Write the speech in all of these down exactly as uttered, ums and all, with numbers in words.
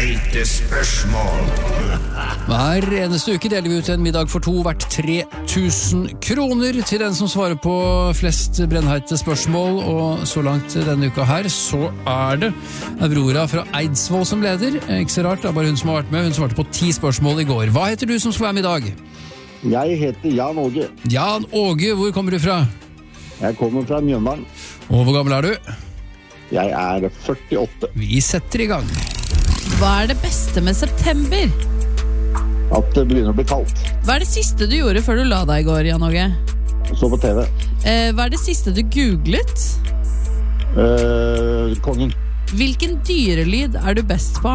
Feite spørsmål. Hver eneste uke deler vi ut en middag for to verdt tre tusen kroner til den som svarer på flest brennheite spørsmål, og så langt denne uka her så er det Aurora fra Eidsvoll som leder. Ikke så rart, det er bare hun som har vært med. Hun svarte på ti spørsmål i går. Hva heter du som skal være med i dag? Jeg heter Jan Åge. Jan Åge, hvor kommer du fra? Jeg kommer fra Mjøndalen. Og hvor gammel er du? Jeg er førtiåtte. Vi setter i gang. Hva er det beste med september? At det begynner å bli kaldt. Hva er det siste du gjorde før du la deg i går, Jan Åge? Så på T V. Eh, hva er det siste du googlet? Uh, kongen. Hvilken dyrelyd er du best på?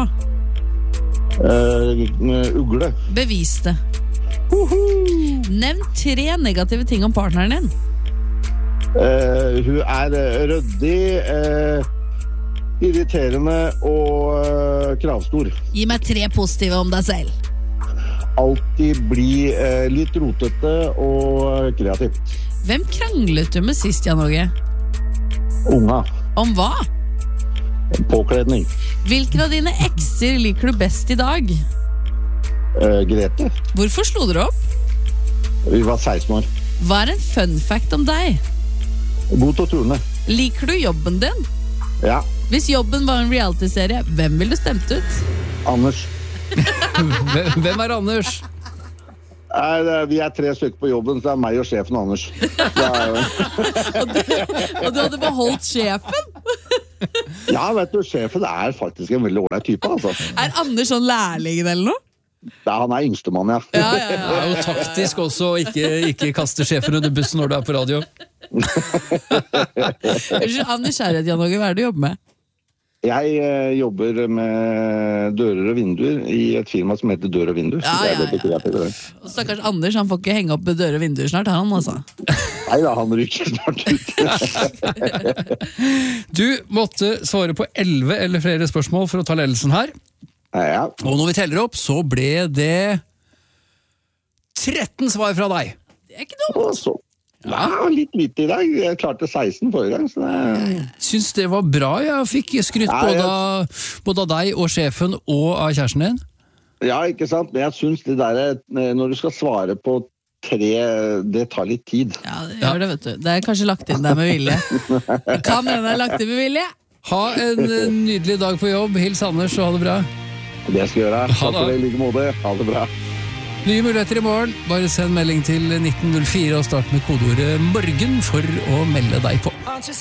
Uh, ugle. Bevis det. Nevn tre negative ting om partneren din. Uh, hun er røddig, uh, irriterende og uh, kravstor. Gi meg tre positive om deg selv. Alltid bli uh, litt rotete og kreativ. Hvem kranglet du med sist, Jan Åge? Unga. Om hva? Påkledning. Hvilken av dine ekser liker du best i dag? Uh, Grete. Hvorfor slo dere opp? Vi var seksten år. Hva er en fun fact om deg? God til å turne. Liker du jobben din? Ja. Hvis jobben var en reality-serie, hvem ville du stemt ut? Anders. Hvem er Anders? Nei, det er, vi er tre stykker på jobben, så det er meg og sjefen Anders. Er, og, du, og du hadde beholdt sjefen? Ja, vet du, sjefen er faktisk en veldig ålreit type, altså. Er Anders sånn lærlingen eller noe? Ja, han er yngstemann, ja. Ja, ja, ja. Det er jo taktisk også å ikke, ikke kaste sjefen under bussen når du er på radio. Av nysgjerrighet, Jan Åge, hva er det du jobber med? Jeg eh, jobber med dører og vinduer i et firma som heter Dør og Vinduer. Ja, så det er ja, veldig ja. kreativt. Og stakkars Anders, han får ikke henge opp dører og vinduer snart, han altså. Nei da, han ryker snart ut. Du måtte svare på elleve eller flere spørsmål for å ta ledelsen her. Ja. Og når vi teller opp, så ble det tretten svar fra deg. Det er ikke dumt. Og så, ja, litt litt i dag. Jeg klarte seksten forrige gang. Så det... Syns det var bra. Jeg fikk skrytt Ja, både, jeg- av, både av deg og sjefen og av kjæresten din. Ja, ikke sant? Men jeg synes det der, når du skal svare på tre, det tar litt tid. Ja, det gjør det, vet du. Det er kanskje lagt inn der med vilje. Kan hende det er lagt inn med vilje. Ha en eh, nydelig dag på jobb. Hils Anders og ha det bra. Det skal jeg gjøre. Ha Takk det. for det i like måte. Ha det bra. Nye muligheter i morgen. Bare send melding til nitten null fire og start med kodeordet morgen for å melde deg på.